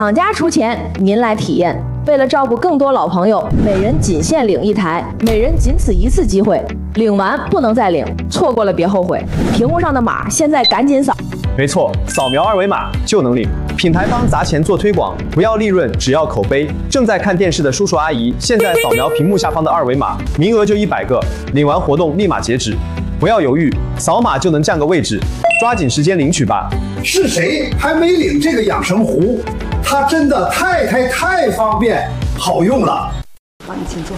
厂家出钱，您来体验。为了照顾更多老朋友，每人仅限领1台，每人仅此一次机会，领完不能再领，错过了别后悔。屏幕上的码，现在赶紧扫。 没错，扫描2维码就能领。品牌方砸钱做推广，不要利润，只要口碑。正在看电视的叔叔阿姨，现在扫描屏幕下方的2维码，名额就100个，领完活动立马截止。不要犹豫，扫码就能占个位置，抓紧时间领取吧。 是谁还没领这个养生壶？它真的太方便，好用了。 好，你请坐。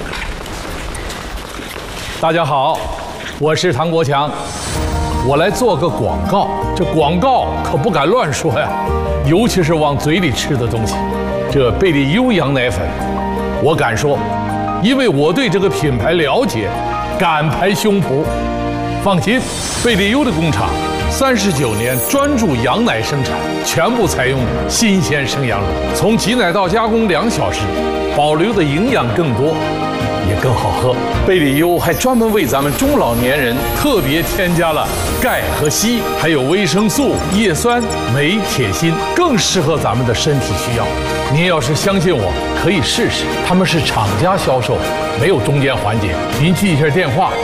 大家好，我是唐国强，我来做个广告。这广告可不敢乱说呀，尤其是往嘴里吃的东西。这贝利优羊奶粉，我敢说，因为我对这个品牌了解，敢拍胸脯。放心，贝利优的工厂39年专注羊奶生产，全部采用新鲜生羊乳，从挤奶到加工2小时，保留的营养更多，也更好喝。贝利优还专门为咱们中老年人特别添加了钙和硒，还有维生素、叶酸、镁、铁、锌，更适合咱们的身体需要。您要是相信我，可以试试。他们是厂家销售，没有中间环节。您记一下电话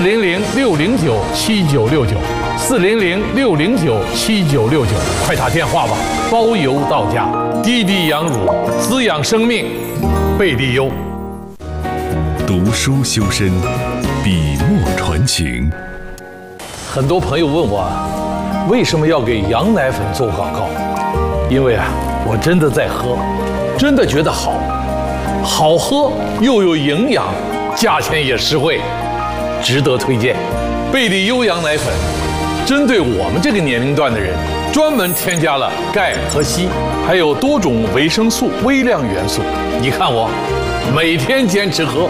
：400-609-7969，400-609-7969，快打电话吧，包邮到家。滴滴羊乳，滋养生命，贝利优。 读书修身，笔墨传情。 很多朋友问我，为什么要给羊奶粉做广告？因为我真的在喝，真的觉得好喝又有营养，价钱也实惠，值得推荐。贝利优羊奶粉针对我们这个年龄段的人，专门添加了钙和硒，还有多种维生素、微量元素。你看我每天坚持喝。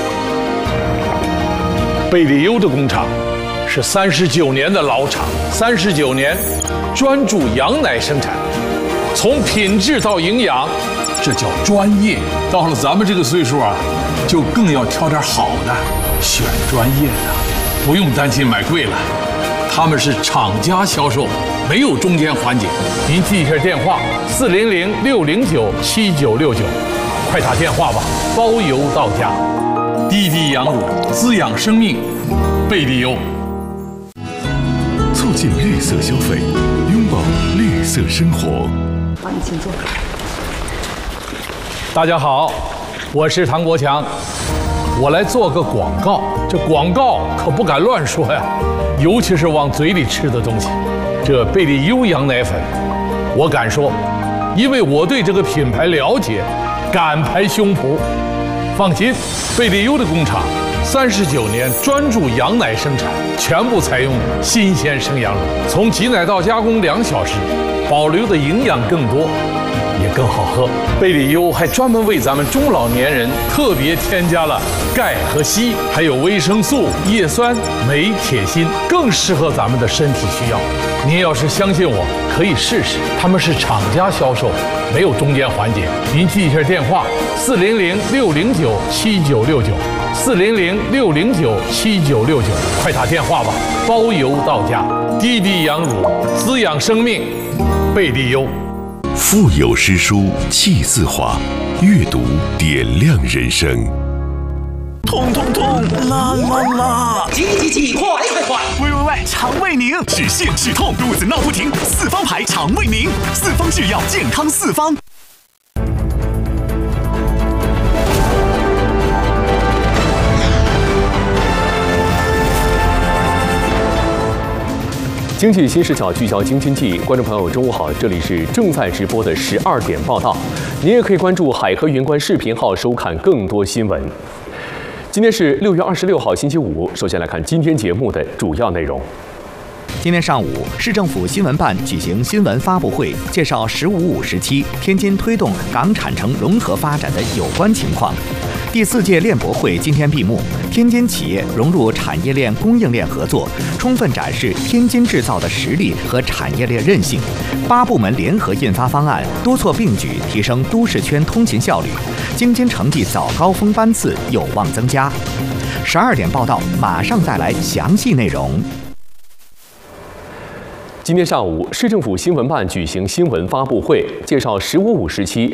贝利优的工厂是39年的老厂，39年专注羊奶生产，从品质到营养，这叫专业。到了咱们这个岁数就更要挑点好的，选专业的，不用担心买贵了。他们是厂家销售，没有中间环节。您记一下电话：400-609-7969，快打电话吧，包邮到家。滴滴羊乳，滋养生命，贝利优。 促进绿色消费，拥抱绿色生活。 好，你请坐。 大家好，我是唐国强，我来做个广告。这广告可不敢乱说呀，尤其是往嘴里吃的东西。这贝利优羊奶粉，我敢说，因为我对这个品牌了解，敢拍胸脯。放心，贝利优的工厂39年专注羊奶生产，全部采用新鲜生羊乳，从挤奶到加工2小时，保留的营养更多，也更好喝。贝利优还专门为咱们中老年人特别添加了钙和硒，还有维生素、叶酸、镁、铁、锌，更适合咱们的身体需要。您要是相信我，可以试试。他们是厂家销售，没有中间环节。您记一下电话：400-609-7969，400-609-7969，快打电话吧，包邮到家。滴滴羊乳，滋养生命，贝利优。 腹有诗书气自华，阅读点亮人生。 痛痛痛，啦啦啦！ 急，快！ 喂，肠胃宁止泻止痛，肚子闹不停，四方牌肠胃宁，四方制药，健康四方。 经济新视角聚焦京津冀，观众朋友中午好，这里是正在直播的12点报道，您也可以关注海河云观视频号收看更多新闻。今天是6月26号星期五，首先来看今天节目的主要内容。 今天上午，市政府新闻办举行新闻发布会，介绍“15五”时期天津推动港产城融合发展的有关情况。第4届链博会今天闭幕，天津企业融入产业链、供应链合作，充分展示天津制造的实力和产业链韧性。8部门联合印发方案，多措并举，提升都市圈通勤效率。京津城际早高峰班次有望增加。12点报道马上带来详细内容。 今天上午，市政府新闻办举行新闻发布会，介绍“15五”时期